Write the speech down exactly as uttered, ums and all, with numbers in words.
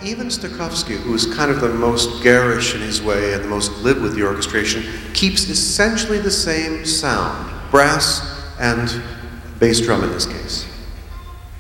even Stokowski, who is kind of the most garish in his way and the most live with the orchestration, keeps essentially the same sound, brass and bass drum in this case.